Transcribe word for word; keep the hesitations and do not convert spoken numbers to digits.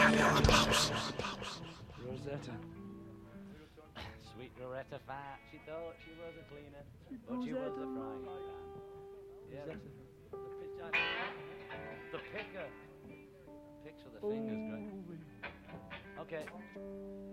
Rosetta. Sweet Rosetta Fat. She thought she was a cleaner, but she was a frying pan. Yeah, the, the, pitch, the picker. Picks with the fingers, great. Okay.